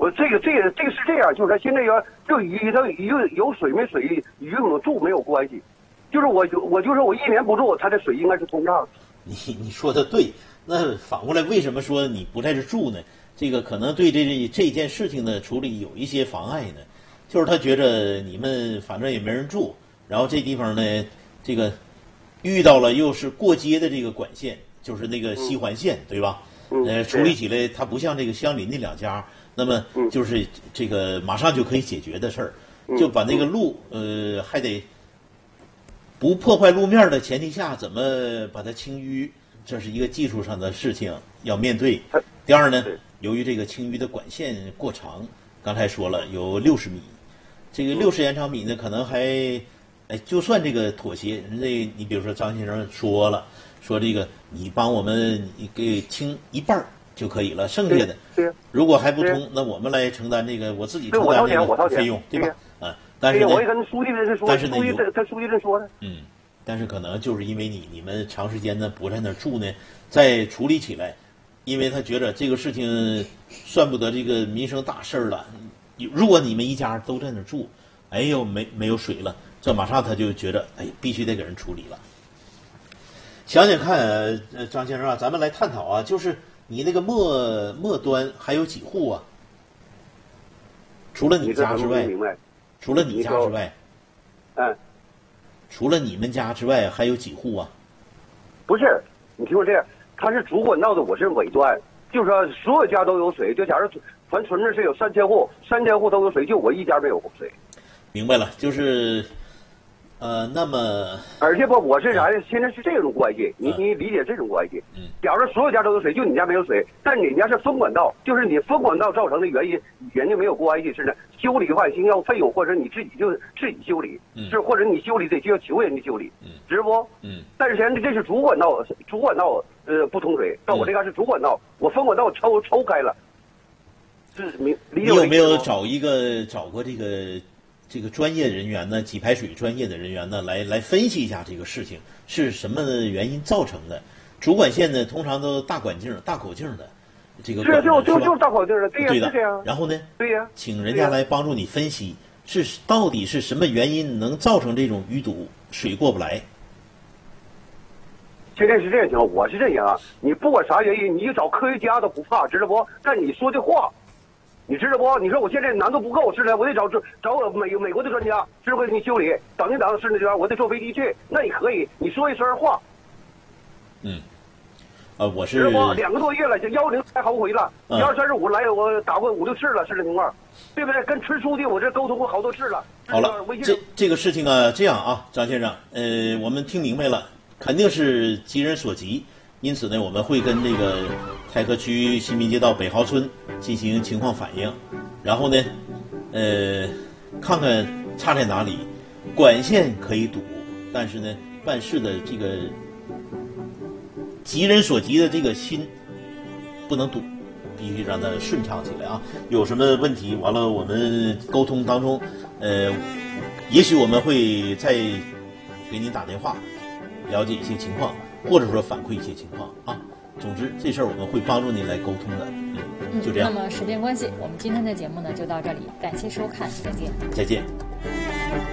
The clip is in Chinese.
我这个是这样，就是说现在这鱼它有水没水与我们住没有关系，就是我就是我1年不住，它的水应该是通畅。 你说的对，那反过来为什么说你不在这住呢？这个可能对这件事情的处理有一些妨碍呢，就是他觉着你们反正也没人住，然后这地方呢，这个遇到了又是过街的这个管线，就是那个西环线，对吧？处理起来它不像这个相邻的2家，那么就是这个马上就可以解决的事儿，就把那个路还得不破坏路面的前提下，怎么把它清淤，这是一个技术上的事情要面对。第二呢，由于这个清淤的管线过长，刚才说了有60米，这个60延长米呢，可能还，就算这个妥协，人家你比如说张先生说了，说这个你帮我们给清一半就可以了，剩下的如果还不通，那我们来承担这个，我自己承担这个费用，对吧？但是呢， 我也跟书记这说， 但是呢， 他书记这说的， 但是可能就是因为你们长时间呢不在那儿住呢，再处理起来，因为他觉得这个事情算不得这个民生大事了。如果你们一家都在那儿住，哎呦没有水了，这马上他就觉得必须得给人处理了。想想看，张先生啊，咱们来探讨啊，就是你那个末端还有几户啊？除了你家之外，除了你家之外，除了你们家之外还有几户啊？ 不是，你听我这样，它是主管道的，我是尾端，就是说所有家都有水，就假如咱村子是有3000户，3000户都有水，就我一家没有水。 明白了，就是那么而且我是啥呀？现在是这种关系，你理解这种关系。假如所有家都有水，就你家没有水，但你家是分管道，就是你分管道造成的原因，与人家没有关系，是的。修理的话，需要费用，或者你自己修理，是或者你修理得需要求人家修理，知不？但是现在这是主管道不通水，到我这嘎是主管道，我分管道抽开了。你有没有找过这个专业人员呢，给排水专业的人员呢，来分析一下这个事情是什么原因造成的？主管线呢，通常都大口径的，这个就是大口径的，对呀，是这样。 然后呢， 对呀， 请人家来帮助你分析，到底是什么原因能造成这种淤堵，水过不来？ 现在是这样情况，我是这样啊，你不管啥原因，你找科学家都不怕，知道不？但你说的话。你知道不？你说我现在难度不够，是的，我得找我美国的专家，是不是给你修理？等一等，是那边我得坐飞机去，那你可以，你说一声话。 我是知道不？2个多月了，就110才好回了，12、35来，我打过5、6次了，是这情况，对不对？跟村书记我这沟通过好多次了。 好了，这个事情啊，这样啊，张先生，我们听明白了，肯定是急人所急。因此呢，我们会跟这个太和区新民街道北豪村进行情况反映，然后呢，看看差在哪里，管线可以堵，但是呢，办事的这个急人所急的这个心不能堵，必须让它顺畅起来啊！有什么问题，完了我们沟通当中，也许我们会再给您打电话，了解一些情况。或者说反馈一些情况啊，总之这事儿我们会帮助您来沟通的，就这样。 那么时间关系，我们今天的节目呢就到这里，感谢收看，再见。 再见。